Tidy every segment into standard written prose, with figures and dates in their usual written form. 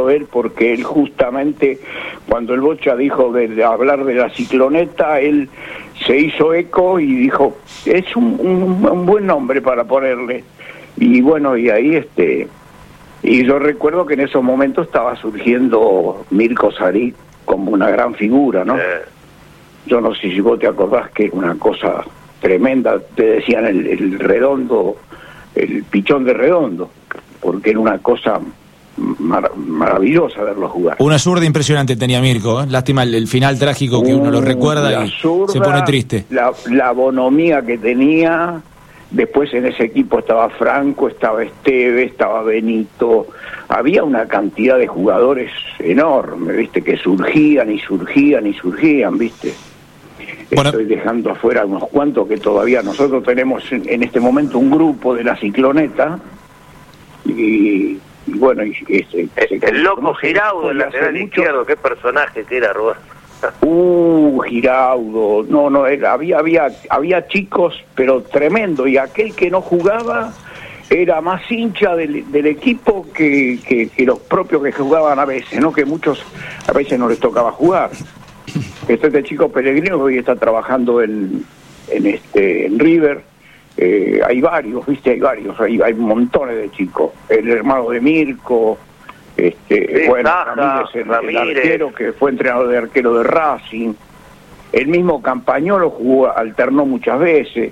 hizo él, porque él justamente, cuando el Bocha dijo de hablar de la Cicloneta, él se hizo eco y dijo, es un buen nombre para ponerle. Y bueno, y ahí y yo recuerdo que en esos momentos estaba surgiendo Mirko Sarí como una gran figura, ¿no? Yo no sé si vos te acordás que era una cosa tremenda, te decían el redondo, el pichón de redondo, porque era una cosa maravillosa verlo jugar. Una zurda impresionante tenía Mirko, ¿eh? Lástima el final trágico que uno lo recuerda y zurda, se pone triste. La bonomía que tenía. Después en ese equipo estaba Franco, estaba Esteve, estaba Benito. Había una cantidad de jugadores enorme, ¿viste? Que surgían, ¿viste? Bueno. Estoy dejando afuera unos cuantos que todavía nosotros tenemos en este momento un grupo de la Cicloneta. Y bueno, el loco Giraudo, el lateral izquierdo, qué personaje que era, Roberto. Giraudo, no, había chicos, pero tremendo, y aquel que no jugaba era más hincha del equipo que los propios que jugaban a veces, ¿no? Que muchos a veces no les tocaba jugar. Este chico Pellegrino que hoy está trabajando en River, hay varios, ¿viste? Hay montones de chicos. El hermano de Mirko, bueno, Ramírez, el arquero que fue entrenador de arquero de Racing. El mismo Campagnolo alternó muchas veces.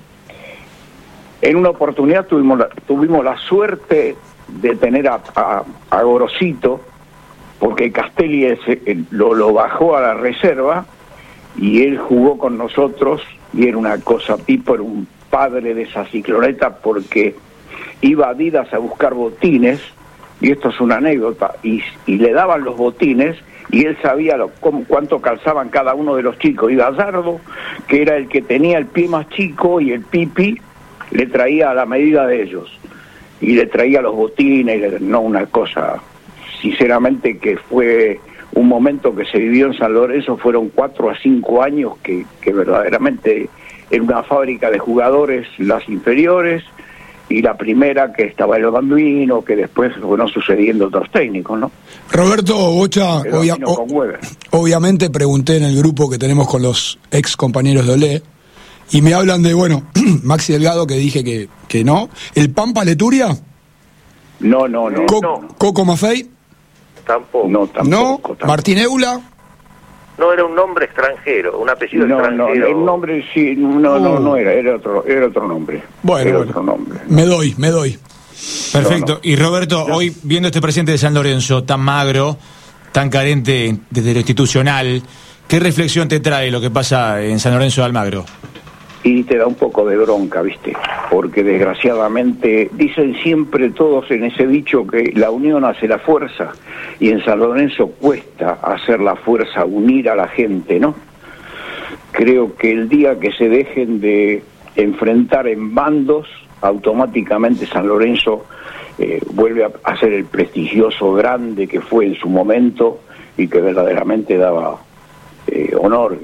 En una oportunidad tuvimos la suerte de tener a Gorosito, porque Castelli lo bajó a la reserva y él jugó con nosotros, y era una cosa, Pipo era un padre de esa Cicloneta, porque iba a Adidas a buscar botines, y esto es una anécdota, y le daban los botines y él sabía cuánto calzaban cada uno de los chicos, y Gallardo, que era el que tenía el pie más chico, y el Pipi le traía a la medida de ellos y le traía los botines, no, una cosa sinceramente que fue un momento que se vivió en San Lorenzo. Fueron 4 a 5 años que verdaderamente era una fábrica de jugadores, las inferiores, y la primera que estaba el Bambino, que después fueron sucediendo otros técnicos, ¿no? Roberto Bocha, obviamente pregunté en el grupo que tenemos con los ex compañeros de Olé, y me hablan de, bueno, Maxi Delgado, que dije que no. ¿El Pampa Leturia? No. ¿Coco Maffei? Tampoco. No, tampoco. ¿Martín Eula? No, era un nombre extranjero, un apellido extranjero. No, el nombre sí, no era otro nombre. Bueno, otro nombre. Me doy. Perfecto. No. Y Roberto, hoy viendo este presidente de San Lorenzo tan magro, tan carente desde lo institucional, ¿qué reflexión te trae lo que pasa en San Lorenzo de Almagro? Y te da un poco de bronca, ¿viste? Porque desgraciadamente dicen siempre todos en ese dicho que la unión hace la fuerza, y en San Lorenzo cuesta hacer la fuerza, unir a la gente, ¿no? Creo que el día que se dejen de enfrentar en bandos, automáticamente San Lorenzo vuelve a ser el prestigioso grande que fue en su momento y que verdaderamente daba honor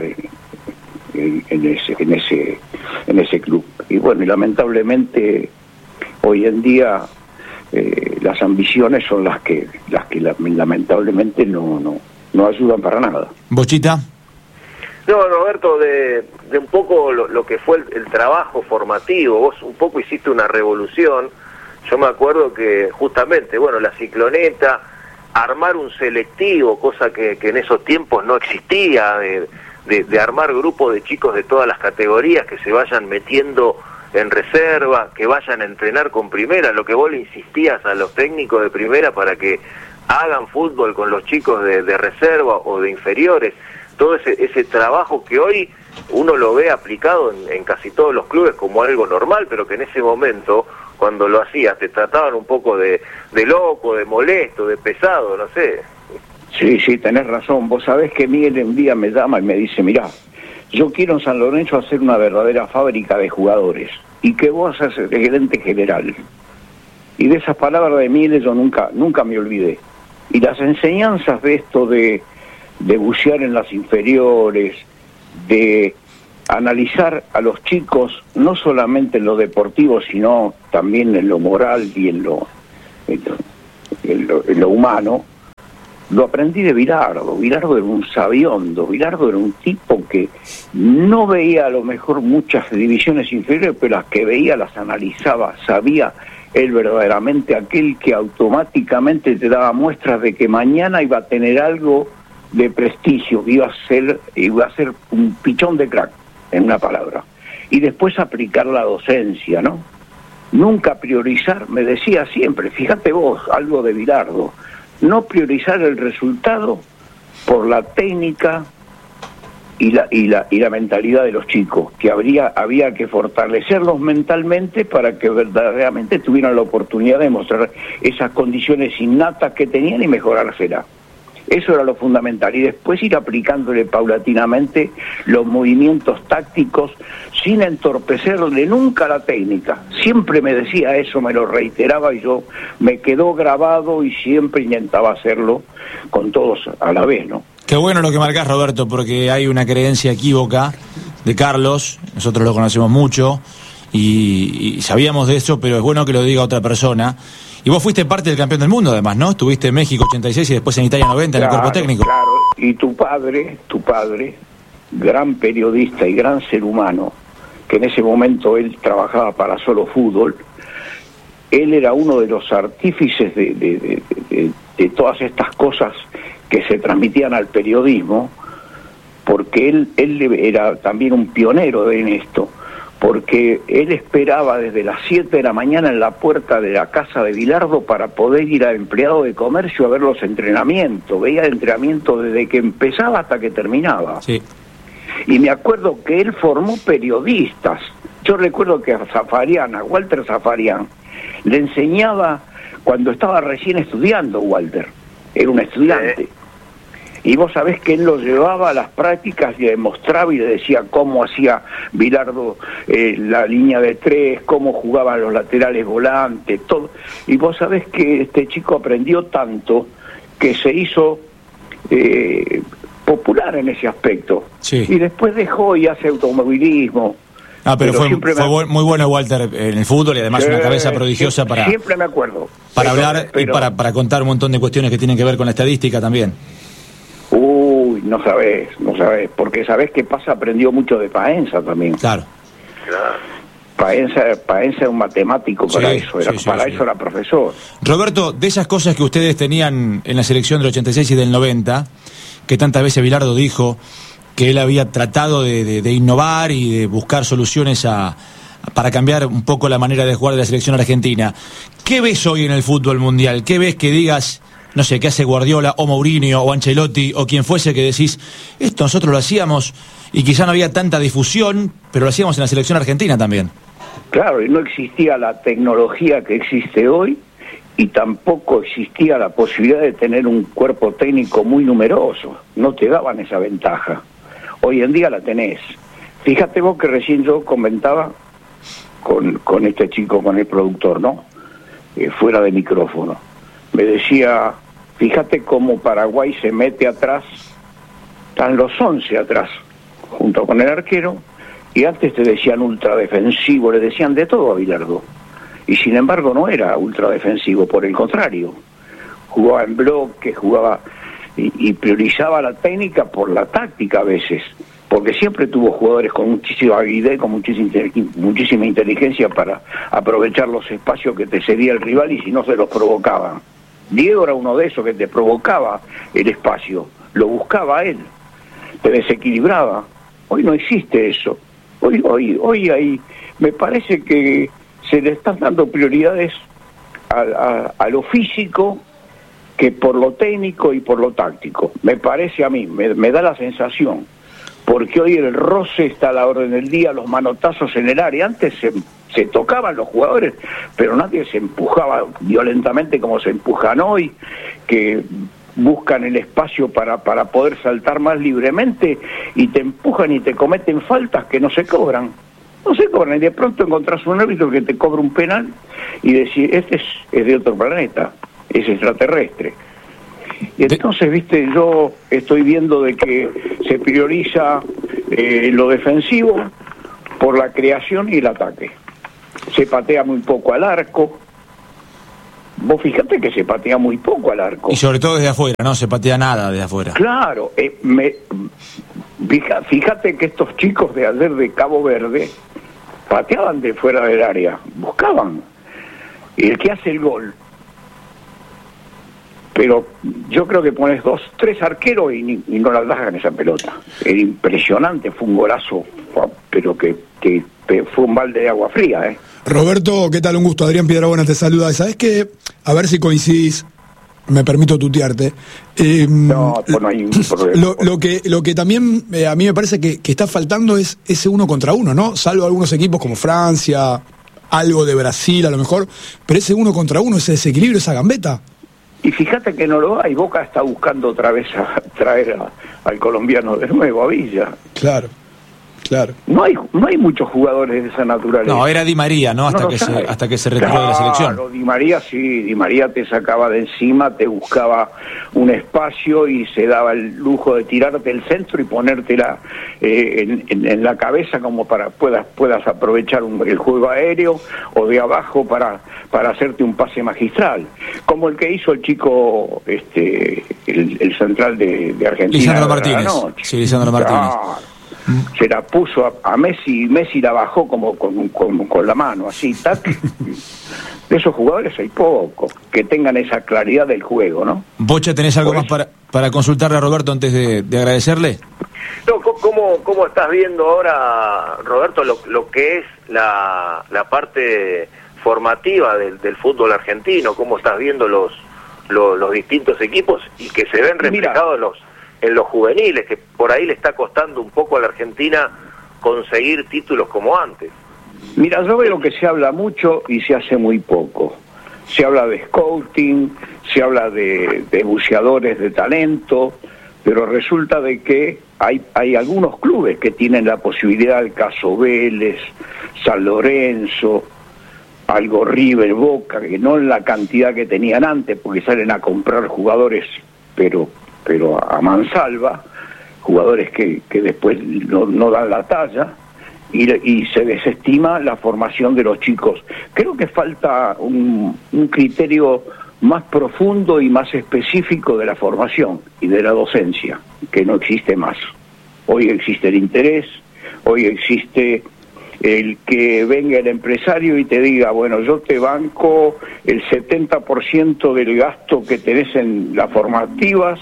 en ese club. Y bueno, y lamentablemente hoy en día las ambiciones son las que lamentablemente no ayudan para nada. ¿Bochita? No, Roberto, de un poco lo que fue el trabajo formativo, vos un poco hiciste una revolución. Yo me acuerdo que justamente, bueno, la Cicloneta, armar un selectivo, cosa que en esos tiempos no existía, de armar grupos de chicos de todas las categorías que se vayan metiendo en reserva, que vayan a entrenar con primera, lo que vos le insistías a los técnicos de primera para que hagan fútbol con los chicos de reserva o de inferiores, todo ese trabajo que hoy uno lo ve aplicado en casi todos los clubes como algo normal, pero que en ese momento, cuando lo hacías, te trataban un poco de loco, de molesto, de pesado, no sé. Sí, tenés razón. Vos sabés que Miguel un día me llama y me dice, mirá, yo quiero en San Lorenzo hacer una verdadera fábrica de jugadores, y que vos seas el gerente general. Y de esas palabras de Miguel yo nunca me olvidé. Y las enseñanzas de esto de bucear en las inferiores, de analizar a los chicos, no solamente en lo deportivo, sino también en lo moral y en lo humano, lo aprendí de Bilardo. Bilardo era un sabiondo, Bilardo era un tipo que no veía a lo mejor muchas divisiones inferiores, pero las que veía las analizaba, sabía él verdaderamente aquel que automáticamente te daba muestras de que mañana iba a tener algo de prestigio, iba a ser un pichón de crack, en una palabra. Y después aplicar la docencia, ¿no? Nunca priorizar, me decía siempre, fíjate vos, algo de Bilardo, no priorizar el resultado por la técnica y la mentalidad de los chicos, que había que fortalecerlos mentalmente para que verdaderamente tuvieran la oportunidad de mostrar esas condiciones innatas que tenían y mejorárselas. Eso era lo fundamental, y después ir aplicándole paulatinamente los movimientos tácticos sin entorpecerle nunca la técnica. Siempre me decía eso, me lo reiteraba, y yo me quedó grabado y siempre intentaba hacerlo con todos a la vez, ¿no? Qué bueno lo que marcás, Roberto, porque hay una creencia equívoca de Carlos, nosotros lo conocemos mucho y sabíamos de eso, pero es bueno que lo diga otra persona. Y vos fuiste parte del campeón del mundo, además, ¿no? Estuviste en México 86 y después en Italia 90, claro, en el cuerpo técnico. Claro, y tu padre, gran periodista y gran ser humano, que en ese momento él trabajaba para Solo Fútbol, él era uno de los artífices de todas estas cosas que se transmitían al periodismo, porque él era también un pionero en esto, porque él esperaba desde las 7 de la mañana en la puerta de la casa de Bilardo para poder ir al empleado de comercio a ver los entrenamientos. Veía el entrenamiento desde que empezaba hasta que terminaba. Sí. Y me acuerdo que él formó periodistas. Yo recuerdo que a Walter Zafarian, le enseñaba cuando estaba recién estudiando. Walter era un estudiante. Y vos sabés que él lo llevaba a las prácticas y le mostraba y le decía cómo hacía Bilardo la línea de 3, cómo jugaban los laterales volantes, todo. Y vos sabés que este chico aprendió tanto que se hizo popular en ese aspecto. Sí. Y después dejó y hace automovilismo. Pero fue muy bueno Walter en el fútbol, y además una cabeza prodigiosa para... Siempre me acuerdo. Para hablar y para contar un montón de cuestiones que tienen que ver con la estadística también. Uy, no sabés, porque sabés que Paz aprendió mucho de Paenza también. Claro. Paenza era un matemático para eso, era profesor. Roberto, de esas cosas que ustedes tenían en la selección del 86 y del 90, que tantas veces Bilardo dijo que él había tratado de innovar y de buscar soluciones para cambiar un poco la manera de jugar de la selección argentina, ¿qué ves hoy en el fútbol mundial? ¿Qué ves que digas, no sé, qué hace Guardiola o Mourinho o Ancelotti o quien fuese, que decís, esto nosotros lo hacíamos y quizá no había tanta difusión, pero lo hacíamos en la selección argentina también? Claro, y no existía la tecnología que existe hoy, y tampoco existía la posibilidad de tener un cuerpo técnico muy numeroso. No te daban esa ventaja. Hoy en día la tenés. Fíjate vos que recién yo comentaba con este chico, con el productor, ¿no? Fuera de micrófono. Me decía, fíjate cómo Paraguay se mete atrás, están los 11 atrás, junto con el arquero, y antes te decían ultradefensivo, le decían de todo a Bilardo. Y sin embargo no era ultradefensivo, por el contrario. Jugaba en bloque, jugaba y priorizaba la técnica por la táctica a veces, porque siempre tuvo jugadores con muchísima habilidad, con muchísima inteligencia para aprovechar los espacios que te cedía el rival y si no se los provocaban. Diego era uno de esos que te provocaba el espacio, lo buscaba él, te desequilibraba. Hoy no existe eso. Hoy hay, me parece que se le están dando prioridades a lo físico que por lo técnico y por lo táctico. Me parece a mí, me da la sensación, porque hoy el roce está a la orden del día, los manotazos en el área. Antes se tocaban los jugadores, pero nadie se empujaba violentamente como se empujan hoy, que buscan el espacio para poder saltar más libremente y te empujan y te cometen faltas que no se cobran. No se cobran, y de pronto encontrás un árbitro que te cobra un penal y decís, este es de otro planeta, es extraterrestre. Y entonces, viste, yo estoy viendo de que se prioriza lo defensivo por la creación y el ataque. Se patea muy poco al arco, vos fíjate que se patea muy poco al arco. Y sobre todo desde afuera, no se patea nada desde afuera. Claro, fíjate que estos chicos de ayer de Cabo Verde pateaban de fuera del área, buscaban. Y el que hace el gol. Pero yo creo que pones 2, 3 arqueros y no la bajan esa pelota. Era impresionante, fue un golazo, pero que fue un balde de agua fría, ¿eh? Roberto, ¿qué tal? Un gusto. Adrián Piedrabuena te saluda. ¿Sabés qué? A ver si coincidís, me permito tutearte. No, pues no hay un problema. Lo que también a mí me parece que está faltando es ese 1 contra 1, ¿no? Salvo algunos equipos como Francia, algo de Brasil a lo mejor, pero ese 1 contra 1, ese desequilibrio, esa gambeta. Y fíjate que no lo hay. Boca está buscando otra vez traer al colombiano de nuevo a Villa. Claro. No hay muchos jugadores de esa naturaleza. No, era Di María, ¿no? Hasta que se retiró de la selección. Di María sí, Di María te sacaba de encima, te buscaba un espacio y se daba el lujo de tirarte el centro y ponértela en la cabeza como para puedas aprovechar el juego aéreo o de abajo para hacerte un pase magistral, como el que hizo el chico el central de Argentina. Lisandro Martínez. Sí, Lisandro Martínez. Se la puso a Messi y Messi la bajó como con la mano, así, tac. De esos jugadores hay poco que tengan esa claridad del juego, ¿no? Bocha, ¿tenés algo más para consultarle a Roberto antes de agradecerle? No, ¿cómo estás viendo ahora, Roberto, lo que es la parte formativa del fútbol argentino? ¿Cómo estás viendo los distintos equipos y que se ven reflejados en los juveniles, que por ahí le está costando un poco a la Argentina conseguir títulos como antes? Mira, yo veo que se habla mucho y se hace muy poco. Se habla de scouting, se habla de buceadores de talento, pero resulta de que hay algunos clubes que tienen la posibilidad, el caso Vélez, San Lorenzo, algo River, Boca, que no en la cantidad que tenían antes, porque salen a comprar jugadores, pero a mansalva, jugadores que después no dan la talla, y se desestima la formación de los chicos. Creo que falta un criterio más profundo y más específico de la formación y de la docencia, que no existe más. Hoy existe el interés, hoy existe el que venga el empresario y te diga, bueno, yo te banco el 70% del gasto que tenés en las formativas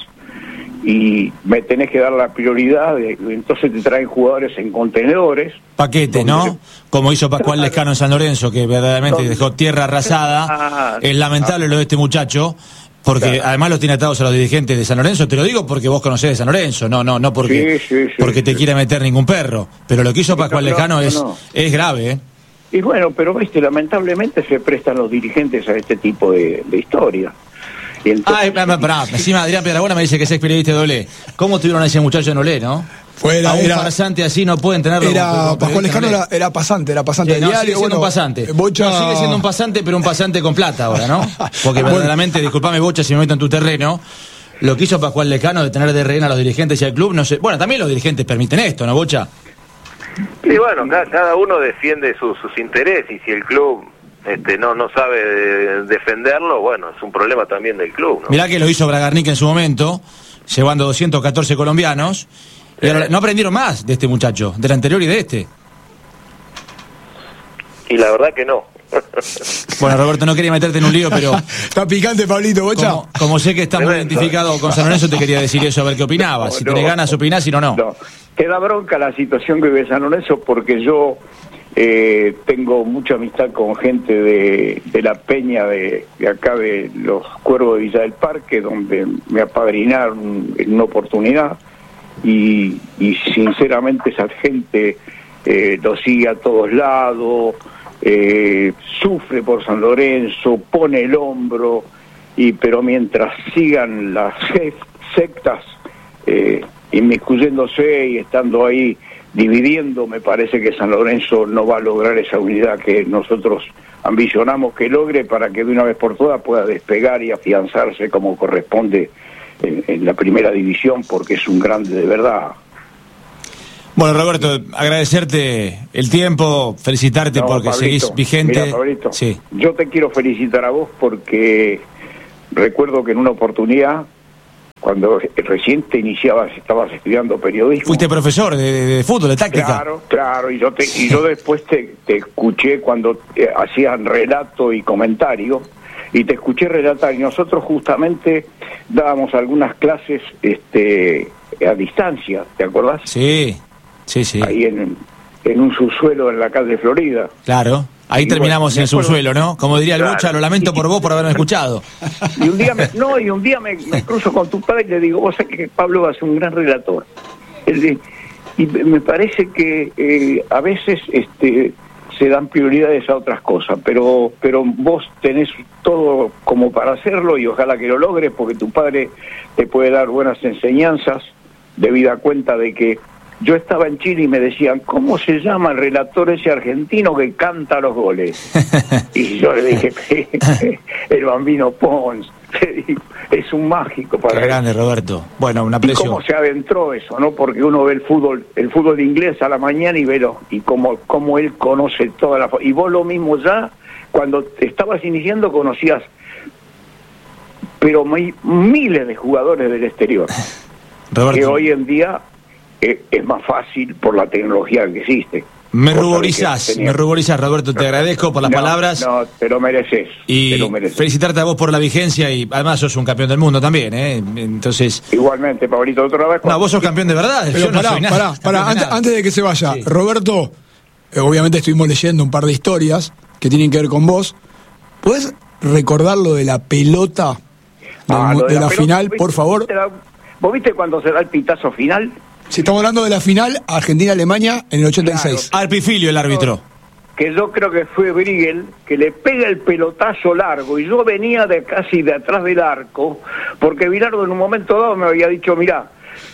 y me tenés que dar la prioridad, entonces te traen jugadores en contenedores. Paquete, ¿no? Como hizo Pascual Lescano en San Lorenzo, que verdaderamente dejó tierra arrasada. Es lamentable lo de este muchacho, porque además los tiene atados a los dirigentes de San Lorenzo. Te lo digo porque vos conocés de San Lorenzo, no porque te quiera meter ningún perro. Pero lo que hizo Pascual Lescano es grave, ¿eh? Y bueno, pero viste, lamentablemente se prestan los dirigentes a este tipo de historia. Entonces... encima Adrián Piedrabuena me dice que es periodista de Olé. ¿Cómo tuvieron a ese muchacho en Olé, no? A un farsante así no pueden tenerlo. Pascual Lescano era pasante del diario. Sigue siendo un pasante. Sigue siendo un pasante, pero un pasante con plata ahora, ¿no? Porque verdaderamente, disculpame, Bocha, si me meto en tu terreno, lo que hizo Pascual Lescano de tener de rehén a los dirigentes y al club, no sé. Bueno, también los dirigentes permiten esto, ¿no, Bocha? Sí, bueno, cada uno defiende sus intereses, y si el club no sabe defenderlo, bueno, es un problema también del club, ¿no? Mirá que lo hizo Bragarnik en su momento, llevando 214 colombianos, y ahora no aprendieron más de este muchacho, del anterior y de este. Y la verdad que no. Bueno, Roberto, no quería meterte en un lío, pero... Está picante, Pablito, Bocha. Como sé que estás muy identificado con San Lorenzo, te quería decir eso, a ver qué opinabas. Si tenés ganas, opinás, si no. Te da bronca la situación que vive San Lorenzo, porque yo tengo mucha amistad con gente de la peña de acá, de los Cuervos de Villa del Parque, donde me apadrinaron en una oportunidad, y sinceramente esa gente lo sigue a todos lados, sufre por San Lorenzo, pone el hombro, pero mientras sigan las sectas inmiscuyéndose y estando ahí dividiendo, me parece que San Lorenzo no va a lograr esa unidad que nosotros ambicionamos que logre, para que de una vez por todas pueda despegar y afianzarse como corresponde en la primera división, porque es un grande de verdad. Bueno, Roberto, agradecerte el tiempo, felicitarte porque Pablito, seguís vigente. Mira, Pablito, sí. Yo te quiero felicitar a vos porque recuerdo que en una oportunidad, cuando recién te iniciabas, estabas estudiando periodismo. Fuiste profesor de fútbol, de táctica. Claro, y yo después te escuché cuando hacían relato y comentario, y te escuché relatar, y nosotros justamente dábamos algunas clases a distancia, ¿te acordás? Sí. Ahí en un subsuelo en la calle Florida. Claro, ahí terminamos en subsuelo, ¿no? Como diría el Bocha, lo lamento por vos por haberme escuchado. Y un día me cruzo con tu padre y le digo, vos sabés que Pablo va a ser un gran relator. Y me parece que a veces se dan prioridades a otras cosas, pero vos tenés todo como para hacerlo y ojalá que lo logres, porque tu padre te puede dar buenas enseñanzas, debida cuenta de que yo estaba en Chile y me decían, ¿cómo se llama el relator ese argentino que canta los goles? Y yo le dije, el Bambino Pons. Es un mágico para Qué grande, Roberto. Bueno, un aprecio. Y cómo se adentró eso, ¿no? Porque uno ve el fútbol inglés a la mañana y ve y cómo él conoce toda la... Y vos lo mismo ya, cuando estabas iniciando, conocías pero miles de jugadores del exterior. Roberto, que hoy en día es más fácil por la tecnología que existe. Me ruborizás, Roberto, te agradezco por las palabras. No, te lo mereces. Y felicitarte a vos por la vigencia y además sos un campeón del mundo también, ¿eh? Entonces... Igualmente, Pablito, otra vez... No, vos sos campeón de verdad. Pero antes de que se vaya, sí. Roberto, obviamente estuvimos leyendo un par de historias que tienen que ver con vos. ¿Podés recordar lo de la pelota de la final, por favor? ¿Vos viste cuando se da el pitazo final? Si estamos hablando de la final Argentina-Alemania en el 86. Claro. Arpifilio el árbitro. Que yo creo que fue Briegel, que le pega el pelotazo largo, y yo venía casi de atrás del arco, porque Bilardo en un momento dado me había dicho, mirá,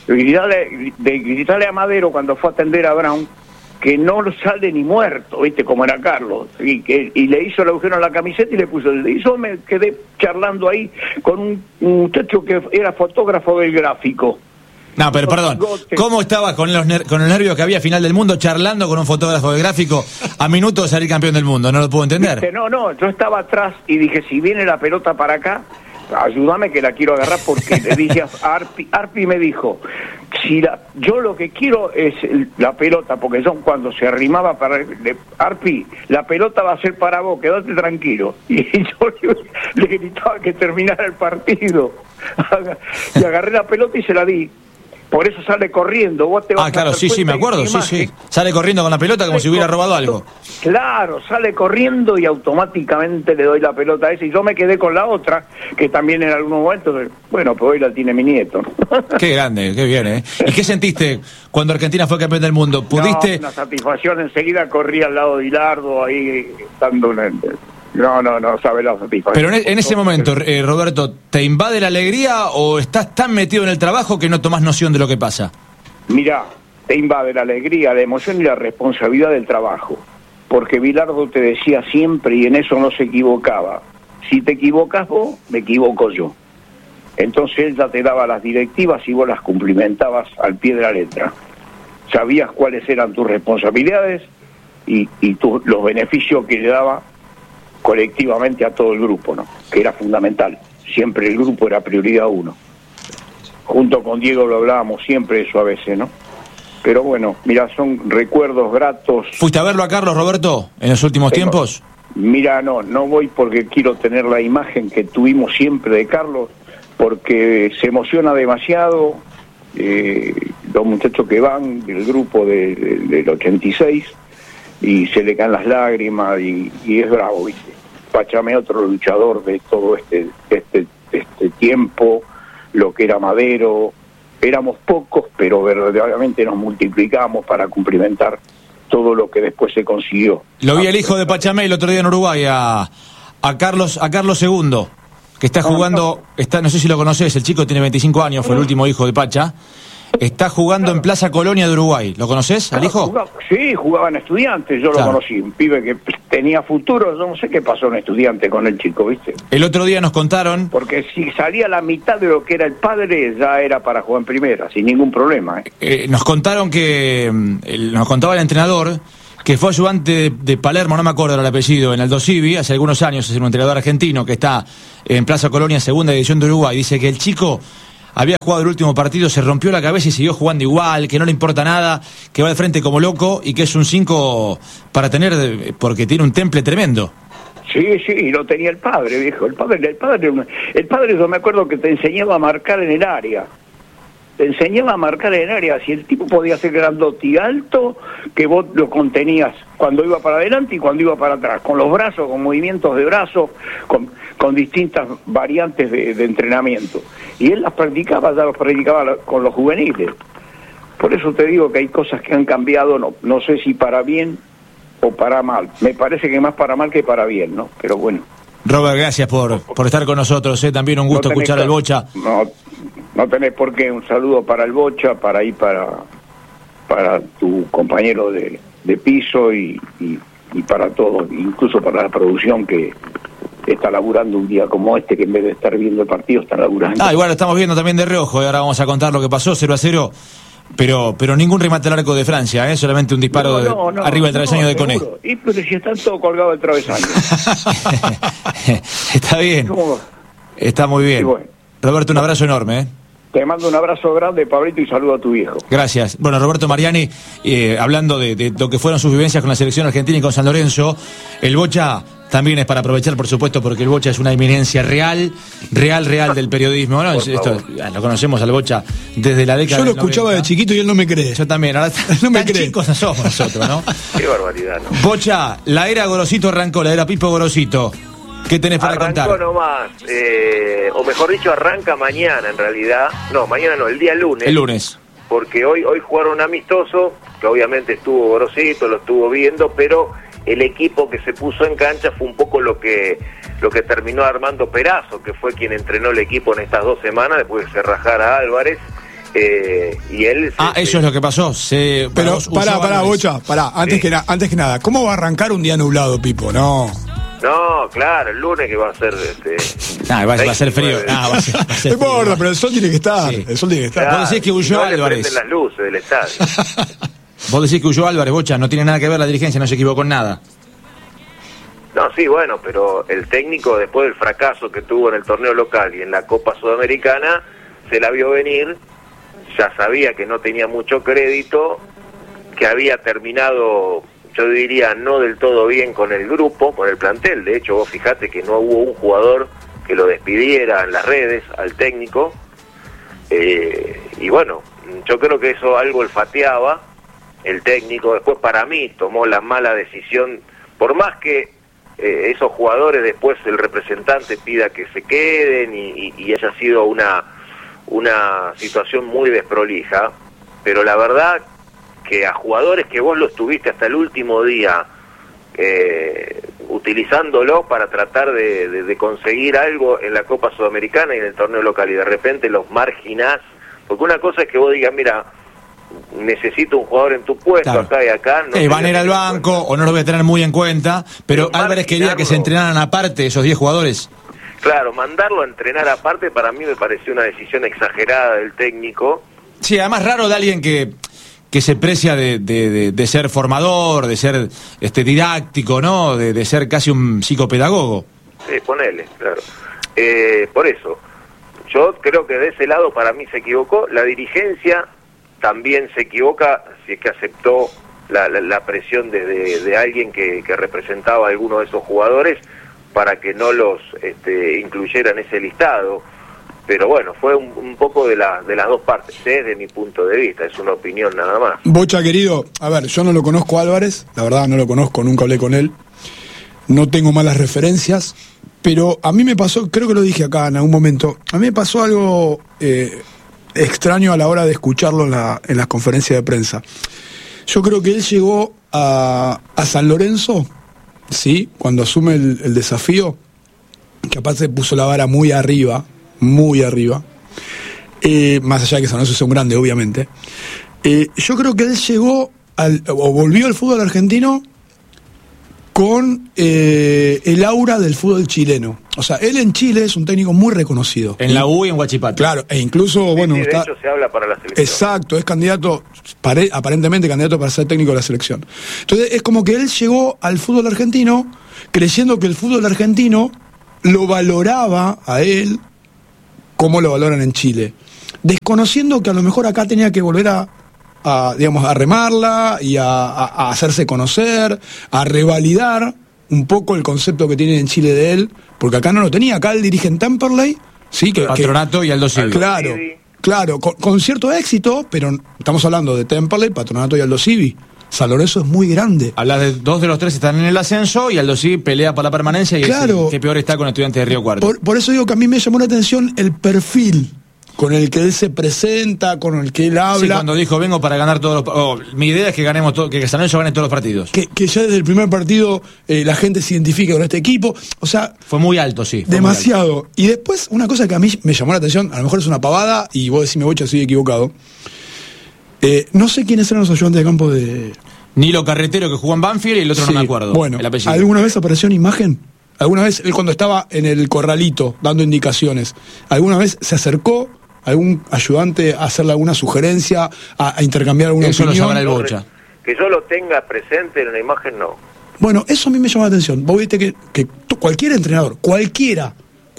gritarle a Madero cuando fue a atender a Brown, que no sale ni muerto, ¿viste? Como era Carlos, y le hizo el agujero en la camiseta y le puso y yo me quedé charlando ahí con un muchacho que era fotógrafo del gráfico. No, pero perdón, ¿cómo estaba con los nervios que había a final del mundo charlando con un fotógrafo de gráfico a minutos de salir campeón del mundo? No lo puedo entender. ¿Viste? No, yo estaba atrás y dije, si viene la pelota para acá, ayúdame que la quiero agarrar, porque le dije a Arpi me dijo, yo lo que quiero es la pelota, porque cuando se arrimaba para Arpi, la pelota va a ser para vos, quédate tranquilo. Y yo le gritaba que terminara el partido. Y agarré la pelota y se la di. Por eso sale corriendo. Vos te vas claro, sí, me acuerdo, sí. Sale corriendo con la pelota como si hubiera robado algo. Claro, sale corriendo y automáticamente le doy la pelota a ese. Y yo me quedé con la otra, que también en algún momento, bueno, pues hoy la tiene mi nieto. Qué grande, qué bien, ¿eh? ¿Y qué sentiste cuando Argentina fue campeón del mundo? ¿Pudiste...? Una satisfacción, enseguida corrí al lado de Bilardo, ahí estando... No, sabe la satisfacción. Pero en ese momento, Roberto, ¿te invade la alegría o estás tan metido en el trabajo que no tomás noción de lo que pasa? Mirá, te invade la alegría, la emoción y la responsabilidad del trabajo. Porque Bilardo te decía siempre, y en eso no se equivocaba, si te equivocas vos, me equivoco yo. Entonces él ya te daba las directivas y vos las cumplimentabas al pie de la letra. Sabías cuáles eran tus responsabilidades y los beneficios que le daba colectivamente a todo el grupo, ¿no? Que era fundamental. Siempre el grupo era prioridad uno. Junto con Diego lo hablábamos siempre eso a veces, ¿no? Pero bueno, mira, son recuerdos gratos. ¿Fuiste a verlo a Carlos, Roberto, en los últimos tiempos? Mira, no voy porque quiero tener la imagen que tuvimos siempre de Carlos, porque se emociona demasiado. Los muchachos que van del grupo del 86 y se le caen las lágrimas y es bravo, ¿viste? Pachamé, otro luchador de todo este tiempo, lo que era Madero, éramos pocos, pero verdaderamente nos multiplicamos para cumplimentar todo lo que después se consiguió. Lo vi el hijo de Pachamé el otro día en Uruguay, a Carlos II, que está jugando, no sé si lo conoces, el chico tiene 25 años, fue el último hijo de Pacha. está jugando en Plaza Colonia de Uruguay. ¿Lo conoces, al hijo? Sí, jugaba en Estudiantes, yo lo conocí, un pibe que tenía futuro, yo no sé qué pasó en Estudiantes con el chico, ¿viste? El otro día nos contaron... Porque si salía la mitad de lo que era el padre, ya era para jugar en primera, sin ningún problema. Nos contaron que... nos contaba el entrenador que fue ayudante de Palermo, no me acuerdo el apellido, en Aldo Civi, hace algunos años, es un entrenador argentino que está en Plaza Colonia, segunda división de Uruguay. Dice que el chico había jugado el último partido, se rompió la cabeza y siguió jugando igual, que no le importa nada, que va al frente como loco y que es un 5 para tener, porque tiene un temple tremendo. Sí, lo tenía el padre, viejo. El padre, yo me acuerdo que te enseñaba a marcar en el área. Si el tipo podía ser grandote y alto, que vos lo contenías cuando iba para adelante y cuando iba para atrás, con los brazos, con movimientos de brazos, con distintas variantes de entrenamiento. Y él las practicaba con los juveniles. Por eso te digo que hay cosas que han cambiado, no sé si para bien o para mal. Me parece que más para mal que para bien, ¿no? Pero bueno. Robert, gracias por estar con nosotros, también un gusto escuchar al Bocha. No tenés por qué. Un saludo para el Bocha, para tu compañero de piso y para todos, incluso para la producción que está laburando un día como este, que en vez de estar viendo el partido está laburando. Igual lo estamos viendo también de reojo, y ahora vamos a contar lo que pasó, 0-0, pero ningún remate al arco de Francia, solamente un disparo arriba del travesaño de Koné. Pero si están todos colgados del travesaño. Está bien, está muy bien. Bueno. Roberto, un abrazo enorme. Te mando un abrazo grande, Pablito, y saludo a tu viejo. Gracias. Bueno, Roberto Mariani, hablando de lo que fueron sus vivencias con la selección argentina y con San Lorenzo, el Bocha también es para aprovechar, por supuesto, porque el Bocha es una eminencia real del periodismo, ¿no? Esto, lo conocemos al Bocha desde la década. Yo lo escuchaba de chiquito y él no me cree. Yo también, ahora no me cree. Chicos somos nosotros, ¿no? Qué barbaridad, ¿no? Bocha, la era Gorosito arrancó, la era Pipo Gorosito. ¿Qué tenés para contar? Arrancó nomás, o mejor dicho, arranca mañana en realidad. No, mañana no, el día lunes. El lunes. Porque hoy jugaron un amistoso, que obviamente estuvo Gorosito, lo estuvo viendo, pero el equipo que se puso en cancha fue un poco lo que terminó Armando Perazo, que fue quien entrenó el equipo en estas 2 semanas, después de que se rajara Álvarez. Y él eso es lo que pasó. Pero pará, Bocha, antes que nada, ¿cómo va a arrancar un día nublado, Pipo? No, claro, el lunes que va a ser va a ser frío. No importa, pero el sol tiene que estar. Sí. El sol tiene que estar. Claro, vos decís que huyó Álvarez. Le prenden las luces del estadio. Vos decís que huyó Álvarez, Bocha, no tiene nada que ver la dirigencia, no se equivocó en nada. No, sí, bueno, pero el técnico, después del fracaso que tuvo en el torneo local y en la Copa Sudamericana, se la vio venir, ya sabía que no tenía mucho crédito, que había terminado, yo diría, no del todo bien con el grupo, con el plantel. De hecho, vos fijate que no hubo un jugador que lo despidiera en las redes al técnico, y bueno, yo creo que eso algo olfateaba el técnico. Después, para mí, tomó la mala decisión, por más que esos jugadores después el representante pida que se queden y haya sido una situación muy desprolija, pero la verdad que a jugadores que vos los tuviste hasta el último día utilizándolo para tratar de conseguir algo en la Copa Sudamericana y en el torneo local, y de repente los marginás, porque una cosa es que vos digas, mira, necesito un jugador en tu puesto, claro, acá y acá. No van a ir al banco o no los voy a tener muy en cuenta, pero Álvarez quería que se entrenaran aparte esos 10 jugadores. Claro, mandarlo a entrenar aparte para mí me pareció una decisión exagerada del técnico. Sí, además raro de alguien que se precia de ser formador, de ser didáctico, ¿no? De ser casi un psicopedagogo. Sí, ponele, claro. Por eso, yo creo que de ese lado para mí se equivocó. La dirigencia también se equivoca si es que aceptó la presión de alguien que representaba a alguno de esos jugadores para que no los incluyera en ese listado. Pero bueno, fue un poco de las dos partes, desde mi punto de vista, es una opinión nada más. Bocha, querido, a ver, yo no lo conozco a Álvarez, la verdad no lo conozco, nunca hablé con él, no tengo malas referencias, pero a mí me pasó, creo que lo dije acá en algún momento, a mí me pasó algo extraño a la hora de escucharlo en las conferencias de prensa. Yo creo que él llegó a San Lorenzo, sí, cuando asume el desafío, capaz se puso la vara muy arriba, más allá de que San Lorenzo sea un grande, obviamente. Yo creo que él llegó o volvió al fútbol argentino con el aura del fútbol chileno. O sea, él en Chile es un técnico muy reconocido. En la U y en Huachipato. Claro, e incluso, bueno... de hecho se habla para la selección. Exacto, es candidato, aparentemente candidato para ser técnico de la selección. Entonces, es como que él llegó al fútbol argentino creyendo que el fútbol argentino lo valoraba a él como lo valoran en Chile. Desconociendo que a lo mejor acá tenía que volver a remarla y a hacerse conocer, a revalidar un poco el concepto que tiene en Chile de él, porque acá no lo tenía. Acá él dirige en Temperley, sí, Patronato y Aldo Civi. Claro, con cierto éxito, pero estamos hablando de Temperley, Patronato y Aldo Civi. San Lorenzo es muy grande. Habla de 2 de los 3 están en el ascenso y Aldo Civi pelea por la permanencia y claro, es el que peor está con Estudiantes de Río Cuarto. Por eso digo que a mí me llamó la atención el perfil con el que él se presenta, con el que él habla. Sí, cuando dijo, vengo para ganar todos los... mi idea es que ganemos que San Lorenzo gane todos los partidos. Que ya desde el primer partido la gente se identifique con este equipo. O sea... Fue muy alto, sí. Demasiado. Alto. Y después, una cosa que a mí me llamó la atención, a lo mejor es una pavada, y vos decime, Bocha, estoy equivocado. No sé quiénes eran los ayudantes de campo de... Nilo Carretero, que jugó en Banfield, y el otro sí, no me acuerdo. Bueno, ¿alguna vez apareció una imagen? ¿Alguna vez él cuando estaba en el corralito dando indicaciones, alguna vez se acercó algún ayudante a hacerle alguna sugerencia, a intercambiar alguna opinión? Eso lo sabrá el Bocha. Que yo lo tenga presente en la imagen, no. Bueno, eso a mí me llama la atención. Vos viste que cualquier entrenador, cualquiera,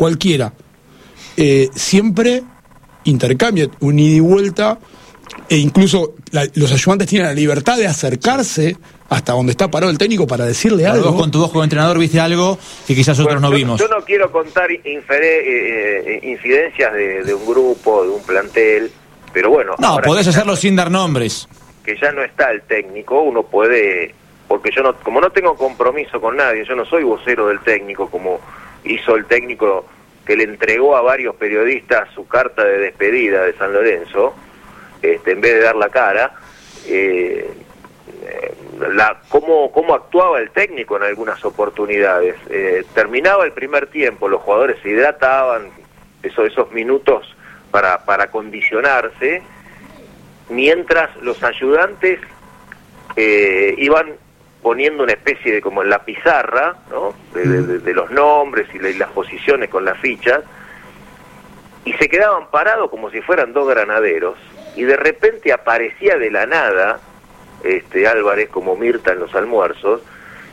siempre intercambia un ida y vuelta, e incluso los ayudantes tienen la libertad de acercarse hasta donde está parado el técnico para decirle algo. Vos con tu voz como entrenador viste algo que quizás otros no vimos. Yo no quiero contar incidencias de un grupo, de un plantel, pero bueno... No, podés hacerlo sin dar nombres. Que ya no está el técnico, uno puede... Porque yo como no tengo compromiso con nadie, yo no soy vocero del técnico, como hizo el técnico que le entregó a varios periodistas su carta de despedida de San Lorenzo, en vez de dar la cara... cómo actuaba el técnico en algunas oportunidades. Terminaba el primer tiempo, los jugadores se hidrataban esos minutos para condicionarse, mientras los ayudantes iban poniendo una especie de, como en la pizarra, ¿no? de los nombres y las posiciones con las fichas, y se quedaban parados como si fueran 2 granaderos, y de repente aparecía de la nada Álvarez como Mirta en los almuerzos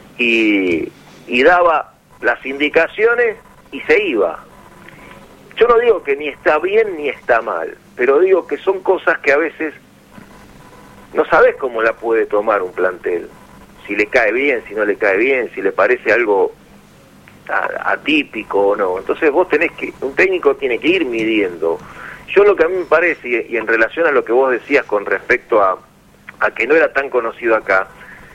y daba las indicaciones y se iba. Yo no digo que ni está bien ni está mal, pero digo que son cosas que a veces no sabés cómo la puede tomar un plantel, si le cae bien, si no le cae bien, si le parece algo atípico o no. Entonces un técnico tiene que ir midiendo. Yo lo que a mí me parece, y en relación a lo que vos decías con respecto a que no era tan conocido acá,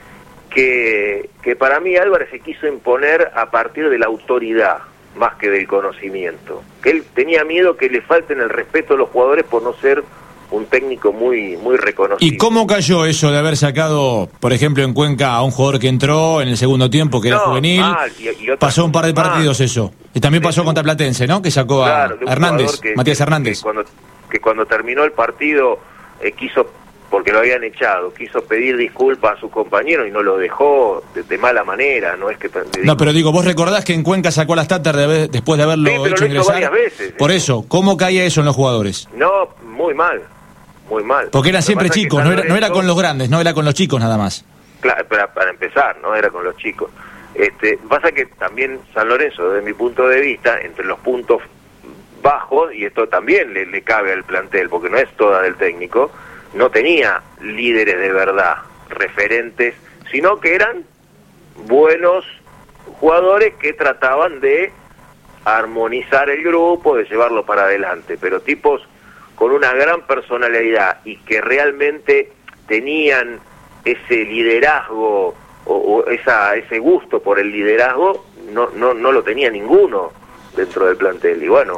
que para mí Álvarez se quiso imponer a partir de la autoridad, más que del conocimiento. Que él tenía miedo que le falten el respeto a los jugadores por no ser un técnico muy reconocido. ¿Y cómo cayó eso de haber sacado, por ejemplo, en Cuenca a un jugador que entró en el segundo tiempo, que era juvenil? Pasó un par de partidos eso. Y también pasó contra Platense, ¿no? Que sacó a Hernández, Matías Hernández. Que cuando terminó el partido quiso, porque lo habían echado, quiso pedir disculpas a sus compañeros y no lo dejó de mala manera, no es que... No, pero digo, vos recordás que en Cuenca sacó a las Tatar después de haberlo hecho ingresar. Varias veces. Por eso, ¿cómo caía eso en los jugadores? No, muy mal. Porque eran siempre chicos, no era con los grandes, no era con los chicos nada más. Claro, para empezar, no era con los chicos. Pasa que también San Lorenzo, desde mi punto de vista, entre los puntos bajos, y esto también le cabe al plantel, porque no es toda del técnico, no tenía líderes de verdad, referentes, sino que eran buenos jugadores que trataban de armonizar el grupo, de llevarlo para adelante, pero tipos con una gran personalidad y que realmente tenían ese liderazgo o ese gusto por el liderazgo, no lo tenía ninguno dentro del plantel. Y bueno,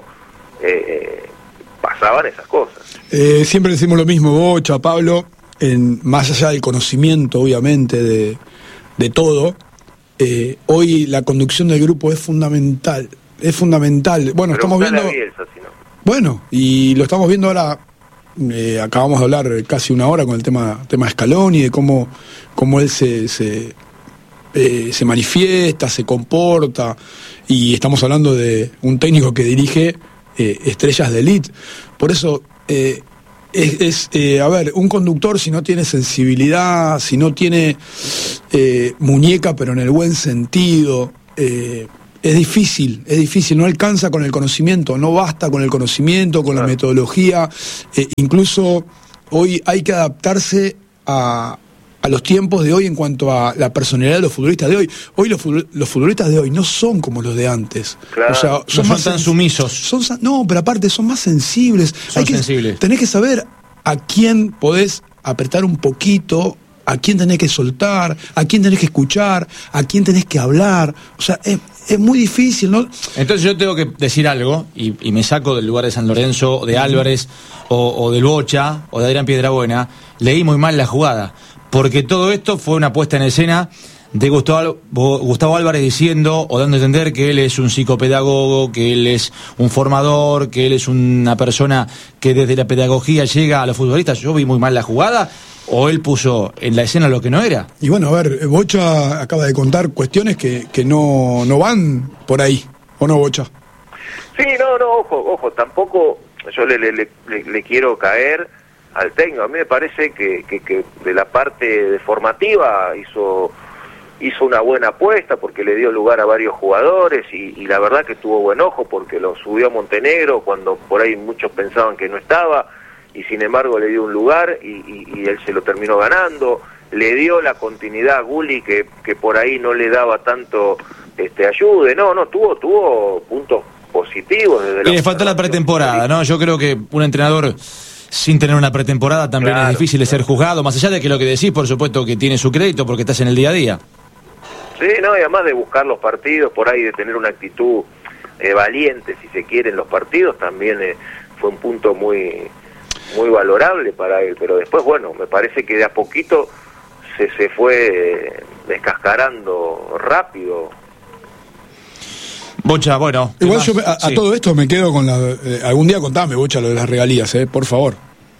pasaban esas cosas. Siempre decimos lo mismo, Bocha, Pablo, más allá del conocimiento, obviamente, de todo, hoy la conducción del grupo es fundamental. Bueno, pero estamos viendo... Bielsa, si no. Bueno, y lo estamos viendo ahora, acabamos de hablar casi una hora con el tema Scaloni, de cómo él se manifiesta, se comporta, y estamos hablando de un técnico que dirige estrellas de elite. Por eso a ver, un conductor, si no tiene sensibilidad, si no tiene muñeca, pero en el buen sentido, es difícil, no alcanza con el conocimiento, no basta con el conocimiento, con la metodología. Incluso hoy hay que adaptarse a los tiempos de hoy en cuanto a la personalidad de los futbolistas de hoy. Hoy los futbolistas de hoy no son como los de antes. Claro. O sea, son más tan sumisos. No, pero aparte son más sensibles. Tenés que saber a quién podés apretar un poquito, a quién tenés que soltar, a quién tenés que escuchar, a quién tenés que hablar. O sea, es muy difícil, ¿no? Entonces yo tengo que decir algo, y me saco del lugar de San Lorenzo, de Álvarez, o del Bocha, o de Adrián Piedrabuena. Leí muy mal la jugada, porque todo esto fue una puesta en escena de Gustavo Álvarez diciendo o dando a entender que él es un psicopedagogo, que él es un formador, que él es una persona que desde la pedagogía llega a los futbolistas. Yo vi muy mal la jugada, o él puso en la escena lo que no era. Y bueno, a ver, Bocha acaba de contar cuestiones que no van por ahí, ¿o no, Bocha? Sí, no, ojo, tampoco yo le quiero caer al técnico. A mí me parece que de la parte formativa hizo una buena apuesta, porque le dio lugar a varios jugadores, y la verdad que tuvo buen ojo, porque lo subió a Montenegro cuando por ahí muchos pensaban que no estaba, y sin embargo le dio un lugar, y él se lo terminó ganando. Le dio la continuidad a Gulli, que por ahí no le daba tanto ayude. No, tuvo puntos positivos. Y le faltó la pretemporada, ¿no? Yo creo que un entrenador sin tener una pretemporada también es difícil de ser juzgado, más allá de que lo que decís, por supuesto que tiene su crédito porque estás en el día a día. Sí, no, y además de buscar los partidos, por ahí de tener una actitud valiente, si se quiere, en los partidos, también fue un punto muy valorable para él. Pero después, bueno, me parece que de a poquito se fue descascarando rápido. Bocha, bueno. Igual yo a todo esto me quedo con algún día contame, Bocha, lo de las regalías, por favor.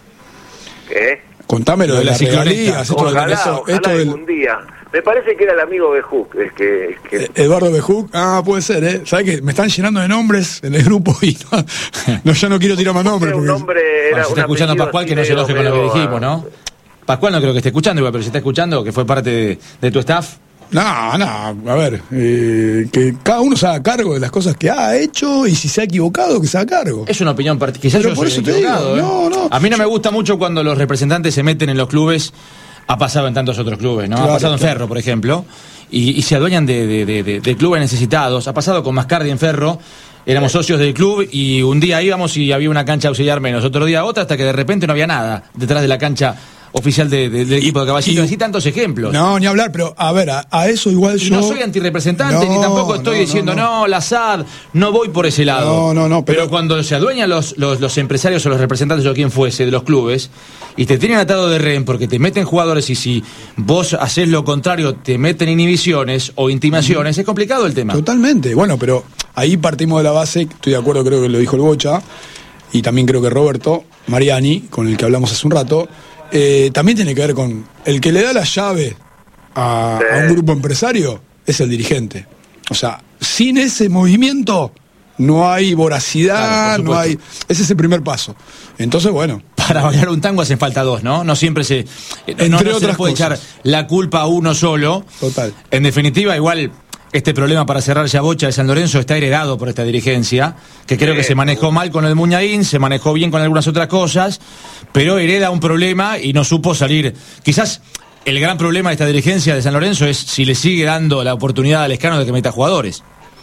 ¿Qué? Contame lo de las regalías. Ojalá algún día. Me parece que era el amigo Bejuc, Eduardo Bejuc, puede ser, ¿sabes qué? Me están llenando de nombres en el grupo y yo no quiero tirar más nombres. Un nombre era si está escuchando a Pascual, que no se enoje con lo que dijimos, ¿no? Pascual no creo que esté escuchando igual, pero si está escuchando, que fue parte de tu staff. No, a ver, que cada uno se haga cargo de las cosas que ha hecho, y si se ha equivocado, que se haga cargo. Es una opinión particular. Quizás yo soy equivocado. No. A mí no me gusta mucho cuando los representantes se meten en los clubes. Ha pasado en tantos otros clubes, ¿no? Claro, ha pasado en Ferro, por ejemplo, y se adueñan de clubes necesitados. Ha pasado con Mascardi en Ferro. Éramos socios del club y un día íbamos y había una cancha auxiliar menos, otro día otra, hasta que de repente no había nada detrás de la cancha oficial del equipo de Caballito. Así tantos ejemplos. No, ni hablar, pero a ver, a eso igual yo... No soy antirrepresentante, ni tampoco estoy diciendo, la SAD, no voy por ese lado. No, pero cuando se adueñan los empresarios o los representantes o quien fuese de los clubes, y te tienen atado de rehén porque te meten jugadores, y si vos haces lo contrario, te meten inhibiciones o intimaciones, es complicado el tema. Totalmente, bueno, pero ahí partimos de la base, estoy de acuerdo, creo que lo dijo el Bocha, y también creo que Roberto Mariani, con el que hablamos hace un rato, también tiene que ver con el que le da la llave a un grupo empresario, es el dirigente. O sea, sin ese movimiento no hay voracidad, no hay... Ese es el primer paso. Entonces, bueno... Para bailar un tango hacen falta dos, ¿no? No siempre se... no se puede echar la culpa a uno solo. Total. En definitiva, igual... Este problema, para cerrar ya, Bocha, de San Lorenzo está heredado por esta dirigencia, que creo que se manejó mal con el Muñain, se manejó bien con algunas otras cosas, pero hereda un problema y no supo salir. Quizás el gran problema de esta dirigencia de San Lorenzo es si le sigue dando la oportunidad a Lescano de que meta jugadores.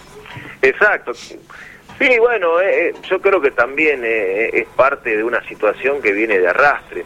Exacto. Sí, bueno, yo creo que también es parte de una situación que viene de arrastre.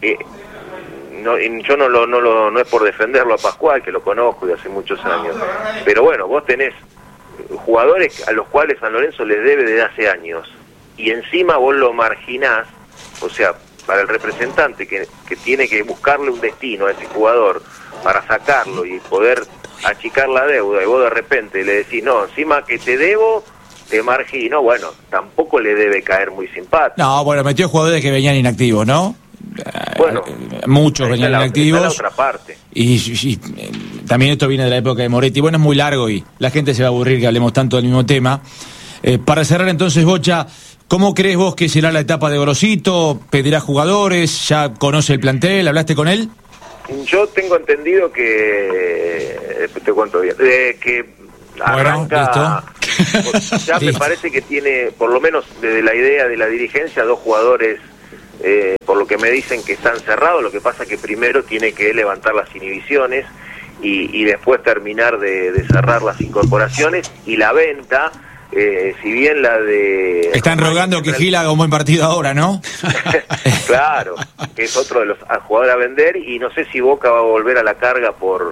Yo no es por defenderlo a Pascual, que lo conozco de hace muchos años, pero bueno, vos tenés jugadores a los cuales San Lorenzo les debe desde hace años, y encima vos lo marginás. O sea, para el representante que tiene que buscarle un destino a ese jugador para sacarlo y poder achicar la deuda, y vos de repente le decís, no, encima que te debo, de Margino, bueno, tampoco le debe caer muy simpático. No, bueno, metió jugadores que venían inactivos, ¿no? Bueno, muchos venían inactivos. La otra parte. Y también esto viene de la época de Moretti. Bueno, es muy largo y la gente se va a aburrir que hablemos tanto del mismo tema. Para cerrar entonces, Bocha, ¿cómo crees vos que será la etapa de Gorosito? ¿Pedirá jugadores? ¿Ya conoce el plantel? ¿Hablaste con él? Yo tengo entendido que... te cuento bien. Que arranca... Bueno, ya me parece que tiene, por lo menos desde la idea de la dirigencia, 2 jugadores... por lo que me dicen que están cerrados. Lo que pasa que primero tiene que levantar las inhibiciones y después terminar de cerrar las incorporaciones y la venta. Si bien la de... Están rogando que Gil haga un buen partido ahora, ¿no? Claro, que es otro de los jugadores a vender, y no sé si Boca va a volver a la carga por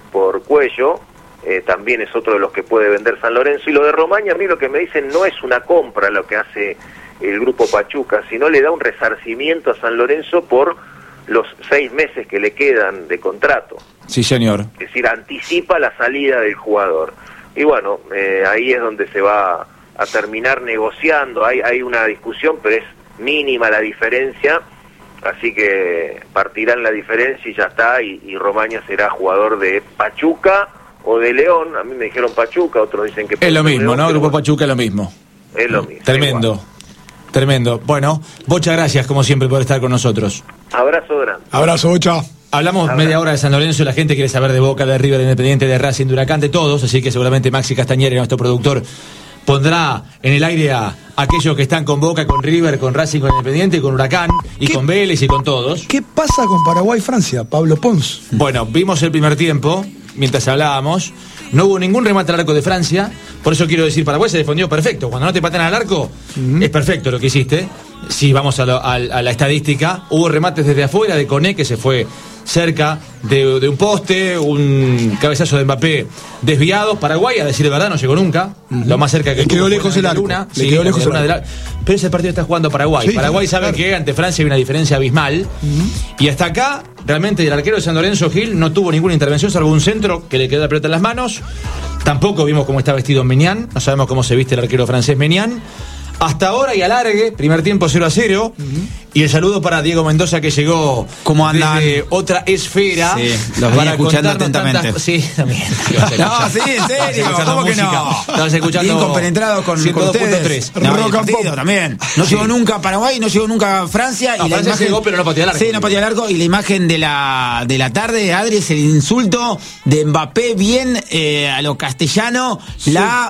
Cuello, también es otro de los que puede vender San Lorenzo. Y lo de Romaña, a mí lo que me dicen no es una compra lo que hace el grupo Pachuca, sino le da un resarcimiento a San Lorenzo por los 6 meses que le quedan de contrato. Sí, señor. Es decir, anticipa la salida del jugador. Y bueno, ahí es donde se va a terminar negociando. Hay una discusión, pero es mínima la diferencia, así que partirán la diferencia y ya está, y Romaña será jugador de Pachuca o de León. A mí me dijeron Pachuca, otros dicen que... Es lo mismo, León, ¿no? Grupo Pachuca es lo mismo. Es lo mismo. Tremendo. Igual. Tremendo. Bueno, Bocha, gracias como siempre por estar con nosotros. Abrazo grande. Abrazo, Bocha. Hablamos media hora de San Lorenzo, la gente quiere saber de Boca, de River, de Independiente, de Racing, de Huracán, de todos, así que seguramente Maxi Castañeri, nuestro productor, pondrá en el aire a aquellos que están con Boca, con River, con Racing, con Independiente, con Huracán, y con Vélez y con todos. ¿Qué pasa con Paraguay y Francia, Pablo Pons? Bueno, vimos el primer tiempo, mientras hablábamos, no hubo ningún remate al arco de Francia, por eso quiero decir, Paraguay se defendió perfecto. Cuando no te patean al arco, es perfecto lo que hiciste. Si vamos a la estadística, hubo remates desde afuera de Koné, que se fue cerca de un poste, un cabezazo de Mbappé desviado. Paraguay, a decir de verdad, no llegó nunca. Lo más cerca que le quedó lejos el arco. Le quedó lejos el arco. Pero ese partido está jugando Paraguay. Sí, Paraguay sabe que ante Francia hay una diferencia abismal. Y hasta acá, realmente, el arquero de San Lorenzo, Gil, no tuvo ninguna intervención, salvo un centro que le quedó la pelota en las manos. Tampoco vimos cómo está vestido Menián. No sabemos cómo se viste el arquero francés Menián. Hasta ahora y alargue, primer tiempo 0-0. Y el saludo para Diego Mendoza, que llegó desde otra esfera. Sí, los van escuchando atentamente. Sí, también. No, sí, en serio. ¿Cómo que no? Estabas escuchando. Bien compenetrado con ustedes. No, partido también. No llegó nunca a Paraguay, no llegó nunca a Francia. Y la Francia imagen, llegó, pero no pateó al arco. Sí, no pateó al arco. Y la imagen de la tarde, Adri, es el insulto de Mbappé bien a lo castellano. Sí.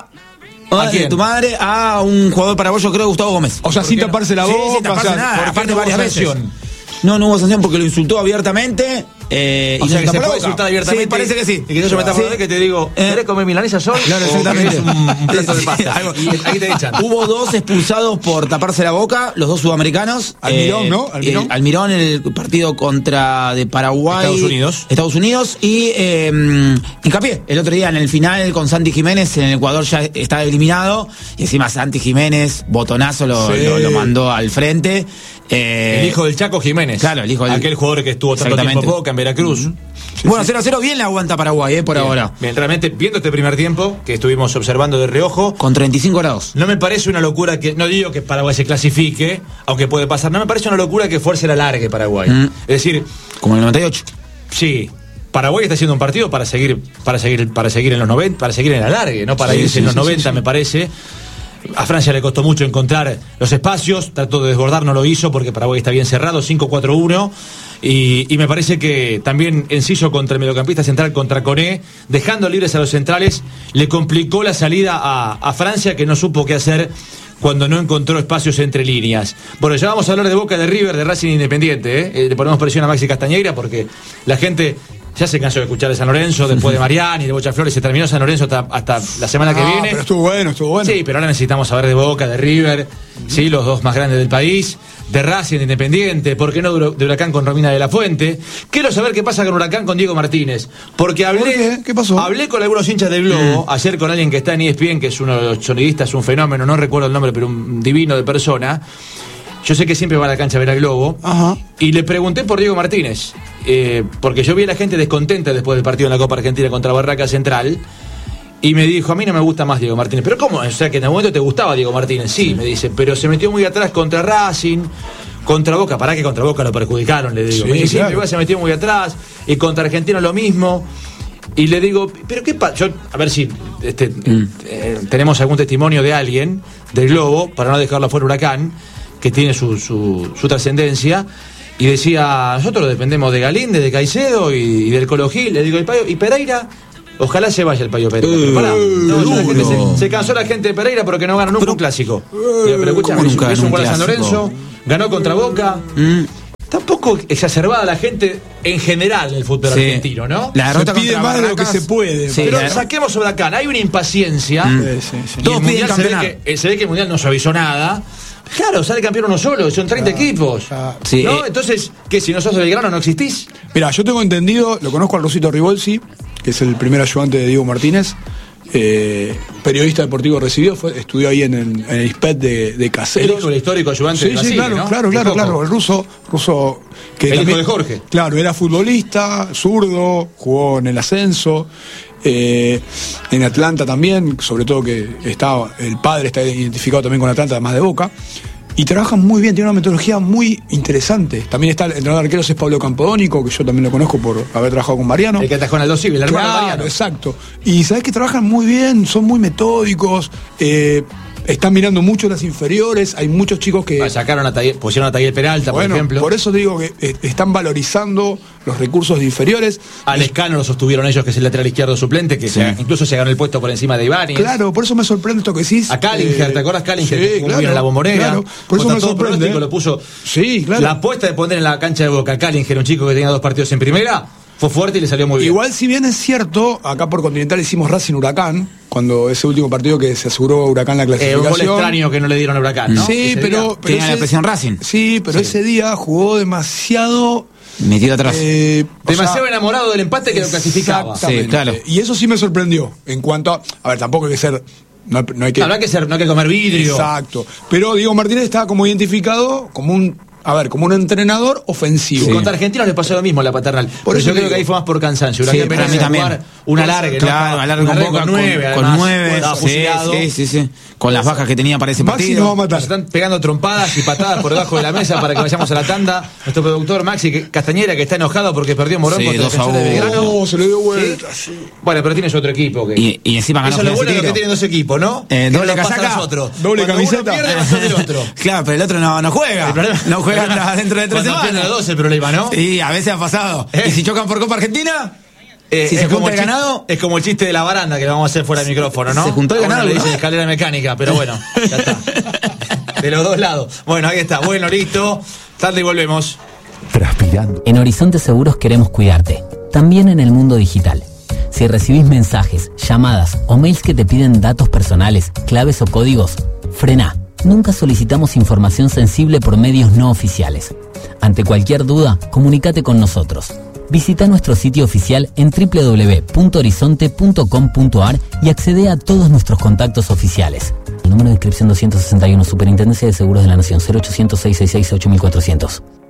De tu madre a un jugador paraguayo, creo, Gustavo Gómez. O sea, sin taparse la boca. Sin taparse nada, aparte varias veces. No hubo sanción porque lo insultó abiertamente. O sea, que se puede insultar abiertamente. Sí, parece que sí. Y que yo me tapo que te digo, ¿querés comer milanesas hoy? Claro, exactamente. Un plato de pasta. Y ahí te echan. Hubo 2 expulsados por taparse la boca, los 2 sudamericanos. Almirón, ¿no? Almirón en el partido contra de Paraguay. Estados Unidos. Y Hincapié, el otro día en el final con Santi Jiménez, en el Ecuador ya estaba eliminado. Y encima Santi Jiménez, botonazo, lo mandó al frente. El hijo del Chaco Jiménez. Claro, el hijo del... Aquel jugador que estuvo tanto tiempo en Boca, en Veracruz. Sí, bueno, 0-0 bien la aguanta Paraguay, por bien, ahora. Bien, realmente, viendo este primer tiempo, que estuvimos observando de reojo. Con 35 grados. No me parece una locura que... No digo que Paraguay se clasifique, aunque puede pasar. No me parece una locura que fuerce la largue Paraguay. Es decir... Como en el 98. Sí. Paraguay está haciendo un partido para seguir en los 90, para seguir en la largue, no para irse en los 90, me parece. A Francia le costó mucho encontrar los espacios, trató de desbordar, no lo hizo porque Paraguay está bien cerrado, 5-4-1, y me parece que también Enciso contra el mediocampista central, contra Koné, dejando libres a los centrales, le complicó la salida a Francia, que no supo qué hacer cuando no encontró espacios entre líneas. Bueno, ya vamos a hablar de Boca, de River, de Racing Independiente, le ponemos presión a Maxi Castañeira porque la gente... Ya se cansó de escuchar de San Lorenzo, después de Mariani, de Bocha Flores, se terminó San Lorenzo hasta la semana que viene. Pero estuvo bueno. Sí, pero ahora necesitamos saber de Boca, de River, sí, los 2 más grandes del país, de Racing, de Independiente, ¿por qué no de Huracán con Romina de la Fuente? Quiero saber qué pasa con Huracán con Diego Martínez, porque ¿Qué pasó? Hablé con algunos hinchas del Globo, ayer con alguien que está en ESPN, que es uno de los sonidistas, un fenómeno, no recuerdo el nombre, pero un divino de persona. Yo sé que siempre va a la cancha a ver al Globo. Ajá. Y le pregunté por Diego Martínez, porque yo vi a la gente descontenta después del partido en la Copa Argentina contra Barraca Central. Y me dijo, a mí no me gusta más Diego Martínez. ¿Pero cómo? O sea, que en algún momento te gustaba Diego Martínez. Sí, me dice, pero se metió muy atrás contra Racing, contra Boca. Pará que contra Boca lo perjudicaron, le digo. Sí, me dice, claro. sí, se metió muy atrás. Y contra Argentino lo mismo. Y le digo, ¿pero qué pasa? Yo, a ver si tenemos algún testimonio de alguien del Globo, para no dejarlo fuera Huracán, que tiene su trascendencia. Y decía, nosotros dependemos de Galíndez, de Caicedo y del Colo Gil. Le digo, ¿y Pereira? Ojalá se vaya el Payo Pereira. Pero pará, se cansó la gente de Pereira porque no ganó nunca un clásico. Pero escúchame, hizo un gol a San Lorenzo, ganó contra Boca. Tampoco exacerbada la gente en general en el fútbol argentino, ¿no? La derrota se pide más de lo que se puede. Sí, pero saquemos sobre Huracán. Hay una impaciencia. Todos piden campeonato. Se ve que el Mundial no se avisó nada. Claro, sale campeón uno solo, son 30 equipos. Sí, ¿no? Entonces, ¿qué? Si no sos de Belgrano no existís. Mira, yo tengo entendido, lo conozco al Rosito Ribolsi, que es el primer ayudante de Diego Martínez, periodista deportivo recibido, estudió ahí en el ISPET de Caseros. El histórico ayudante de Brasil, claro, ¿no? claro, el ruso que el también, hijo de Jorge. Claro, era futbolista, zurdo, jugó en el ascenso, en Atlanta también, sobre todo que el padre está identificado también con Atlanta, además de Boca. Y trabajan muy bien, tiene una metodología muy interesante. También está el entrenador de arqueros, es Pablo Campodónico, que yo también lo conozco por haber trabajado con Mariano. El que atajó en Aldo Civi, el hermano de Mariano. Exacto. Y sabés que trabajan muy bien, son muy metódicos, están mirando mucho las inferiores, hay muchos chicos que... Pusieron a Taller Peralta, por ejemplo. Por eso digo que están valorizando los recursos de inferiores. A Lescano lo sostuvieron ellos, que es el lateral izquierdo suplente, que incluso se ganó el puesto por encima de Ibáñez. Claro, por eso me sorprende esto que decís. A Callinger, ¿te acuerdas Callinger? Sí, claro, en la Bombonera. Claro, por eso me sorprende. Lo puso. Sí, claro. La apuesta de poner en la cancha de Boca a Callinger, un chico que tenía 2 partidos en primera, fue fuerte y le salió muy bien. Igual, si bien es cierto, acá por Continental hicimos Racing Huracán, cuando ese último partido que se aseguró Huracán la clasificación. Un gol extraño que no le dieron a Huracán, ¿no? Sí, pero tenía la presión Racing. Sí, pero ese día jugó demasiado... Metido atrás. Demasiado enamorado del empate que lo clasificaba. Sí, claro. Y eso sí me sorprendió. En cuanto a ver, tampoco hay que ser... No hay que comer vidrio. Exacto. Pero Diego Martínez estaba como identificado como un entrenador ofensivo. Sí. Contra Argentinos le pasó lo mismo a la paternal. Por eso yo creo que ahí fue más por cansancio. Sí, para mí también. Un alargue, claro, alargue con Boca, con 9. Sí. Con las bajas que tenía para ese partido. Nos va a matar. Nos están pegando trompadas y patadas por debajo de la mesa para que vayamos a la tanda. Nuestro productor Maxi Castañera, que está enojado porque perdió Morón contra el Defensor de Belgrano. Se le dio vuelta. ¿Sí? Bueno, pero tienes otro equipo. Y encima ganó. Eso es lo bueno de que tienen 2 equipos, ¿no? Doble casaca. Doble camiseta. Uno pierde, más el otro. Claro, pero el otro no juega. No juega dentro de 3 semanas. Pierde a 12 el problema, ¿no? Sí, a veces ha pasado. ¿Y si chocan por Copa Argentina? Si se junta el ganado. Es como el chiste de la baranda que lo vamos a hacer fuera del micrófono, ¿no? Se juntó el ganado. Le dicen escalera mecánica, pero bueno, ya está. De los 2 lados. Bueno, ahí está. Bueno, listo. Tarde y volvemos. Transpirando. En Horizonte Seguros queremos cuidarte. También en el mundo digital. Si recibís mensajes, llamadas o mails que te piden datos personales, claves o códigos, frená. Nunca solicitamos información sensible por medios no oficiales. Ante cualquier duda, comunícate con nosotros. Visita nuestro sitio oficial en www.horizonte.com.ar y accede a todos nuestros contactos oficiales. El número de inscripción 261, Superintendencia de Seguros de la Nación, 0800 666 8400.